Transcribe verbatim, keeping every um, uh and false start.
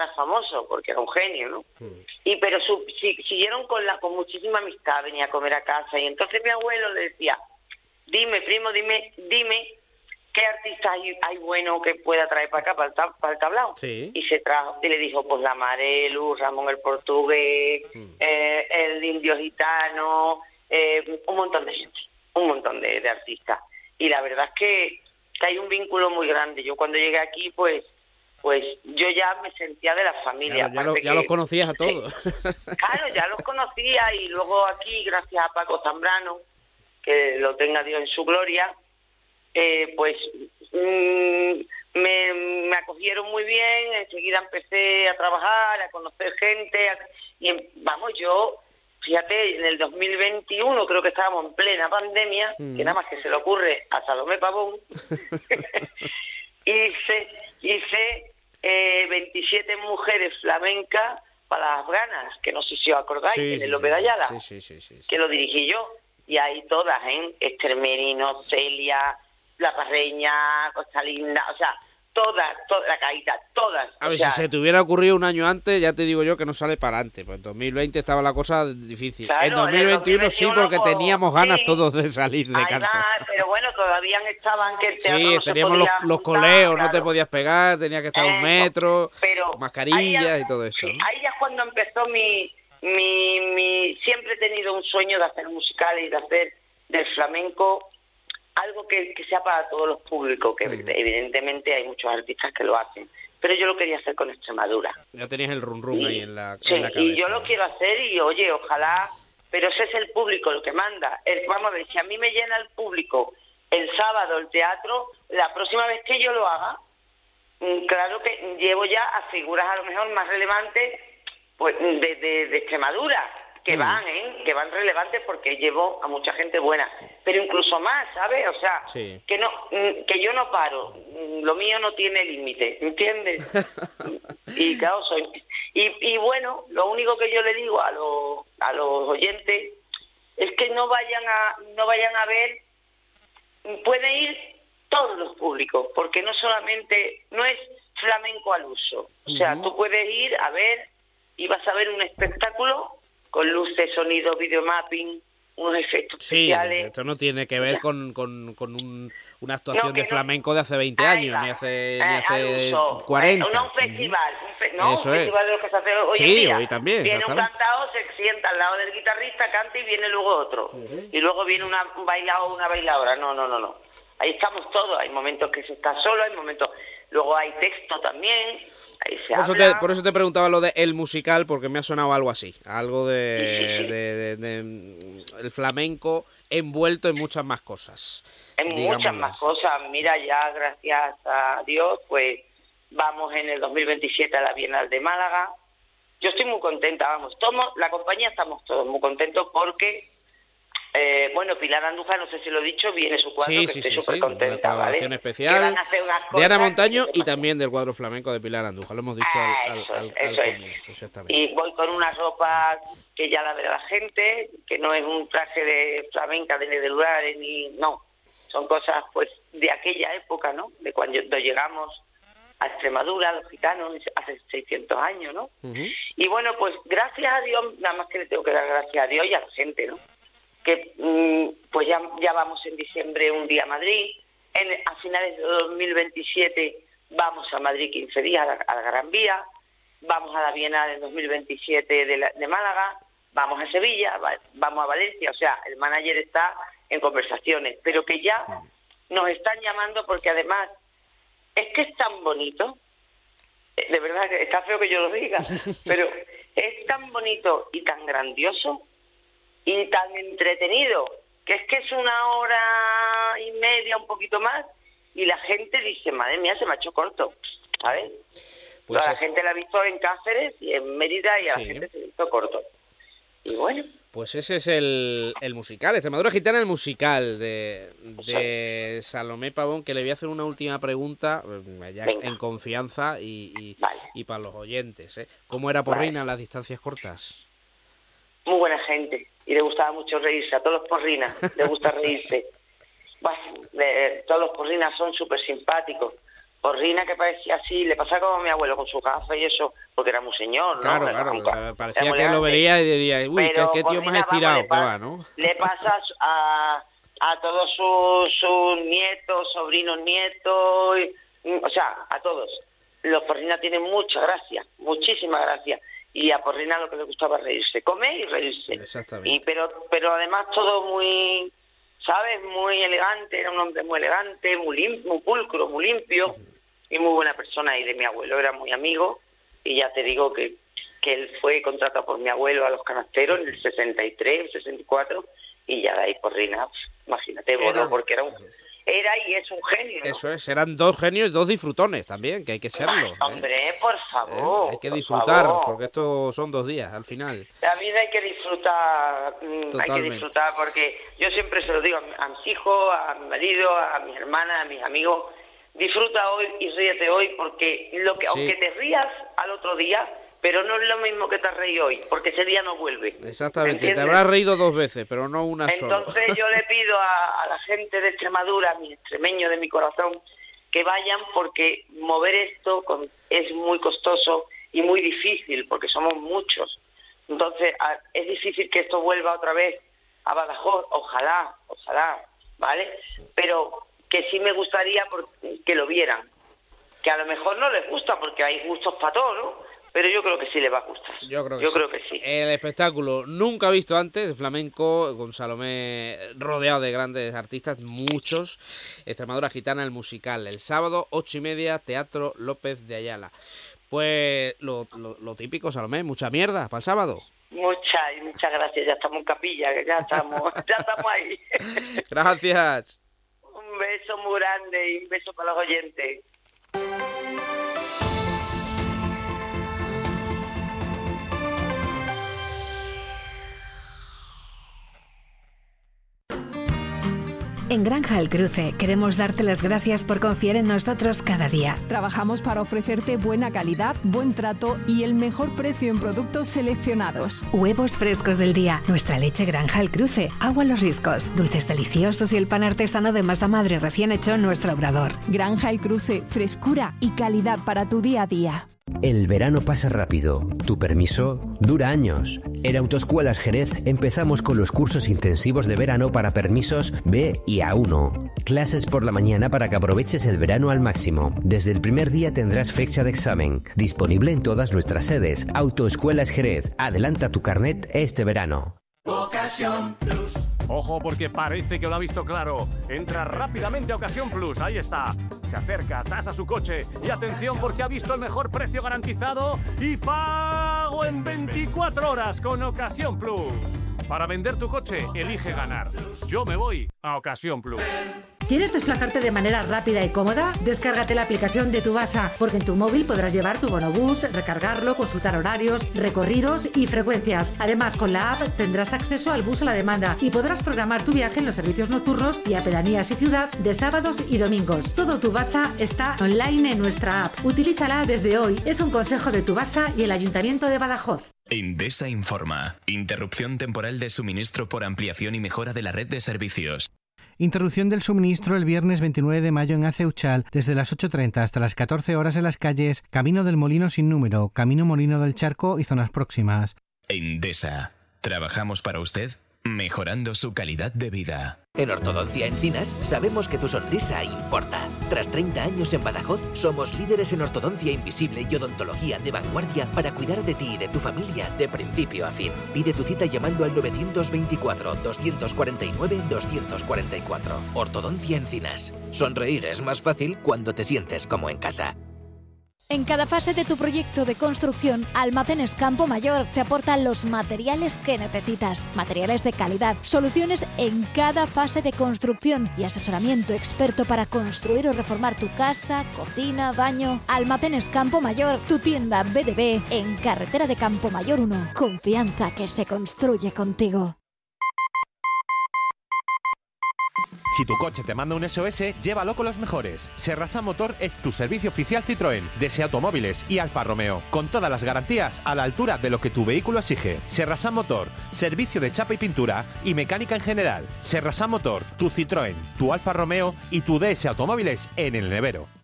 famoso porque era un genio, ¿no? Mm. Y pero su, si, siguieron con la con muchísima amistad, venía a comer a casa y entonces mi abuelo le decía, dime, primo, dime, dime qué artista hay, hay bueno que pueda traer para acá, para el, tab, para el tablao. Sí. Y se trajo, y le dijo, pues la Marelu, Ramón el Portugués, mm. eh, el Indio Gitano, eh, un montón de gente, un montón de, de artistas. Y la verdad es que, que hay un vínculo muy grande. Yo cuando llegué aquí, pues, pues yo ya me sentía de la familia. Claro, ya, lo, ya que, los conocías a todos. Claro, ya los conocía y luego aquí, gracias a Paco Zambrano, que lo tenga Dios en su gloria, eh, pues mmm, me, me acogieron muy bien, enseguida empecé a trabajar, a conocer gente, a, y vamos, yo, fíjate, en el dos mil veintiuno creo que estábamos en plena pandemia, mm. que nada más que se le ocurre a Salomé Pavón, hice, hice eh, veintisiete mujeres flamencas para las Afganas, que no sé si os acordáis, sí, en sí, el López de Ayala, sí, sí, sí, sí, sí. que lo dirigí yo, y ahí todas, ¿eh? Esther Merino, Celia, La Parreña, Costa Linda, o sea, todas, toda la caída, todas. A ver, o sea, si se te hubiera ocurrido un año antes, ya te digo yo que no sale para adelante, pues en dos mil veinte estaba la cosa difícil. Claro, en dos mil veintiuno sí, porque pues, teníamos ganas sí, todos de salir de casa. Va, pero bueno, todavía estaban que el teatro sí, no teníamos se podía los, los juntar, coleos, claro. no te podías pegar, tenía que estar a un metro, pero mascarillas ya, y todo esto. Sí, ¿no? ahí ya es cuando empezó mi, mi, mi... Siempre he tenido un sueño de hacer musicales y de hacer del flamenco algo que, que sea para todos los públicos, que mm. evidentemente hay muchos artistas que lo hacen, pero yo lo quería hacer con Extremadura. Ya tenías el rum rum y, ahí en la, sí, en la cabeza. Y yo lo quiero hacer y oye, ojalá, pero ese es el público el que manda. El, vamos a ver, si a mí me llena el público el sábado el teatro, la próxima vez que yo lo haga, claro que llevo ya a figuras a lo mejor más relevantes pues de, de, de Extremadura, que van, ¿eh? que van relevantes porque llevo a mucha gente buena, pero incluso más, ¿sabes? O sea, sí. que no, que yo no paro, lo mío no tiene límite, ¿entiendes? y claro, soy... Y, y bueno, lo único que yo le digo a los, a los oyentes es que no vayan a, no vayan a ver, pueden ir todos los públicos, porque no solamente, no es flamenco al uso, o sea, uh-huh. tú puedes ir a ver y vas a ver un espectáculo con luces, sonido, videomapping, unos efectos sí, especiales. Esto no tiene que ver con, con, con un, una actuación no, de flamenco no, de hace veinte años, ni hace, eh, ni hace cuarenta. No un festival, un, fe, no, Eso un es. festival de los que se hace hoy sí, en día. hoy también, viene un cantado, se sienta al lado del guitarrista, canta y viene luego otro. Uh-huh. Y luego viene una, un bailado o una bailadora. No, no, no, no. Ahí estamos todos. Hay momentos que se está solo, hay momentos... Luego hay texto también... Ahí se por, eso habla. te, por eso te preguntaba lo de el musical, porque me ha sonado algo así, algo de, sí, sí, sí. de, de, de, de el flamenco envuelto en muchas más cosas. En muchas más cosas. Mira, ya gracias a Dios, pues vamos en el dos mil veintisiete a la Bienal de Málaga. Yo estoy muy contenta, vamos, todos, la compañía estamos todos muy contentos porque... Eh, bueno, Pilar Andújar, no sé si lo he dicho, viene su cuadro, sí, que sí, estoy sí, súper sí, contenta, una colaboración ¿vale? especial de Ana Montaño y también del cuadro flamenco de Pilar Andújar, lo hemos dicho ah, al, eso al, es, al, eso al es. comienzo, exactamente. Y voy con una ropa que ya la verá la gente, que no es un traje de flamenca, de Nedelares, ni... no, son cosas pues de aquella época, ¿no? De cuando llegamos a Extremadura, los gitanos, hace seiscientos años, ¿no? Uh-huh. Y bueno, pues gracias a Dios, nada más que le tengo que dar gracias a Dios y a la gente, ¿no? Que pues ya, ya vamos en diciembre un día a Madrid, en, a finales de dos mil veintisiete vamos a Madrid quince días a la, a la Gran Vía, vamos a la Bienal en dos mil veintisiete de, la, de Málaga, vamos a Sevilla, va, vamos a Valencia, o sea, el manager está en conversaciones, pero que ya nos están llamando porque además es que es tan bonito, de verdad que está feo que yo lo diga, pero es tan bonito y tan grandioso y tan entretenido, que es que es una hora y media, un poquito más, y la gente dice, madre mía, se me ha hecho corto, ¿sabes? Pues a es... la gente la ha visto en Cáceres y en Mérida y a sí. la gente se ha visto corto. Y bueno. Pues ese es el, el musical, Extremadura Gitana, el musical de, de Salomé Pavón, que le voy a hacer una última pregunta, ya Venga. en confianza y, y, vale. y para los oyentes, ¿eh? ¿Cómo era Porrina vale. en las distancias cortas? Muy buena gente, y le gustaba mucho reírse, a todos los porrinas les gusta reírse. Bueno, eh, todos los porrinas son súper simpáticos, Porrina que parecía así, le pasaba como a mi abuelo con su gafas y eso, porque era muy señor, ¿no? Claro, claro, claro, parecía que lo vería y diría, uy, qué, qué tío más estirado, vamos, le, pa- va, ¿no? Le pasas a, a todos sus, sus nietos, sobrinos nietos, y, o sea, a todos. Los Porrina tienen mucha gracia, muchísima gracia, y a Porrina lo que le gustaba es reírse, comer y reírse. Exactamente. Y, pero, pero además todo muy, ¿sabes? Muy elegante, era un hombre muy elegante, muy limpio, muy pulcro, muy limpio. Y muy buena persona, y de mi abuelo era muy amigo, y ya te digo que, que él fue contratado por mi abuelo a los canasteros en el sesenta y tres, sesenta y cuatro, y ya de ahí Porrina, imagínate, bueno, porque era un, era y es un genio, ¿no? Eso es, eran dos genios y dos disfrutones también, que hay que serlo. Ay, hombre, ¿eh? por favor. ¿Eh? Hay que disfrutar, porque esto son dos días al final. La vida hay que disfrutar, Totalmente. hay que disfrutar, porque yo siempre se lo digo a mis hijos, a mi marido, a mis hermanas, a mis amigos. Disfruta hoy y ríete hoy, porque lo que sí. aunque te rías al otro día, pero no es lo mismo que te has reído hoy, porque ese día no vuelve. Exactamente, ¿entiendes? Te habrás reído dos veces, pero no una sola. Entonces yo le pido a, a la gente de Extremadura, a mis extremeños de mi corazón, que vayan, porque mover esto con, es muy costoso y muy difícil, porque somos muchos. Entonces a, es difícil que esto vuelva otra vez a Badajoz, ojalá, ojalá, ¿vale? Pero que sí me gustaría que lo vieran, que a lo mejor no les gusta porque hay gustos para todo, ¿no? Pero yo creo que sí les va a gustar. Yo creo que, yo sí. creo que sí. El espectáculo nunca visto antes, de flamenco, con Salomé rodeado de grandes artistas, muchos. Extremadura Gitana, el musical, el sábado, ocho y media, Teatro López de Ayala. Pues lo, lo, lo típico, Salomé, mucha mierda para el sábado. Muchas, y muchas gracias, ya estamos en capilla, ya estamos, ya estamos ahí. Gracias. Un beso muy grande y un beso para los oyentes. En Granja El Cruce queremos darte las gracias por confiar en nosotros cada día. Trabajamos para ofrecerte buena calidad, buen trato y el mejor precio en productos seleccionados. Huevos frescos del día, nuestra leche Granja El Cruce, agua Los Riscos, dulces deliciosos y el pan artesano de masa madre recién hecho en nuestro obrador. Granja El Cruce, frescura y calidad para tu día a día. El verano pasa rápido, tu permiso dura años. En Autoescuelas Jerez empezamos con los cursos intensivos de verano para permisos B y A uno. Clases por la mañana para que aproveches el verano al máximo. Desde el primer día tendrás fecha de examen. Disponible en todas nuestras sedes. Autoescuelas Jerez. Adelanta tu carnet este verano. Ocasión Plus. Ojo, porque parece que lo ha visto claro. Entra rápidamente a Ocasión Plus, ahí está. Se acerca, tasa su coche y atención porque ha visto el mejor precio garantizado y pago en veinticuatro horas con Ocasión Plus. Para vender tu coche, elige ganar. Yo me voy a Ocasión Plus. ¿Quieres desplazarte de manera rápida y cómoda? Descárgate la aplicación de Tubasa, porque en tu móvil podrás llevar tu bonobús, recargarlo, consultar horarios, recorridos y frecuencias. Además, con la app tendrás acceso al bus a la demanda y podrás programar tu viaje en los servicios nocturnos y a pedanías y ciudad de sábados y domingos. Todo Tubasa está online en nuestra app. Utilízala desde hoy. Es un consejo de Tubasa y el Ayuntamiento de Badajoz. Endesa informa. Interrupción temporal de suministro por ampliación y mejora de la red de servicios. Interrupción del suministro el viernes veintinueve de mayo en Aceuchal, desde las ocho treinta hasta las catorce horas en las calles Camino del Molino sin número, Camino Molino del Charco y zonas próximas. Endesa. Trabajamos para usted, mejorando su calidad de vida. En Ortodoncia Encinas sabemos que tu sonrisa importa. Tras treinta años en Badajoz, somos líderes en ortodoncia invisible y odontología de vanguardia para cuidar de ti y de tu familia de principio a fin. Pide tu cita llamando al novecientos veinticuatro, doscientos cuarenta y nueve, doscientos cuarenta y cuatro. Ortodoncia Encinas. Sonreír es más fácil cuando te sientes como en casa. En cada fase de tu proyecto de construcción, Almacenes Campo Mayor te aporta los materiales que necesitas. Materiales de calidad, soluciones en cada fase de construcción y asesoramiento experto para construir o reformar tu casa, cocina, baño. Almacenes Campo Mayor, tu tienda B D B en Carretera de Campo Mayor uno. Confianza que se construye contigo. Si tu coche te manda un S O S, llévalo con los mejores. Serrasa Motor es tu servicio oficial Citroën, de S E Automóviles y Alfa Romeo, con todas las garantías a la altura de lo que tu vehículo exige. Serrasa Motor, servicio de chapa y pintura y mecánica en general. Serrasa Motor, tu Citroën, tu Alfa Romeo y tu D S Automóviles en el nevero.